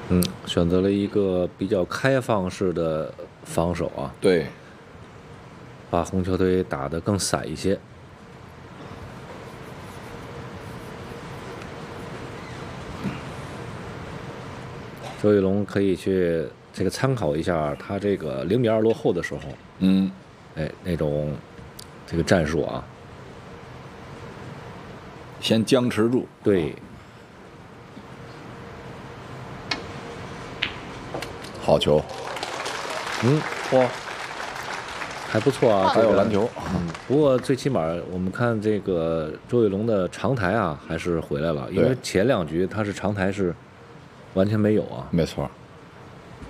选择了一个比较开放式的防守啊， 对， 把红球队打得更散一些。周玉龙可以去这个参考一下他这个0-2落后的时候，那种这个战术啊， 先僵持住。 对， 好球。哇， 还不错啊， 还有篮球。 不过最起码我们看这个周玉龙的长台啊，还是回来了，因为前2局他是长台是完全没有啊。 没错。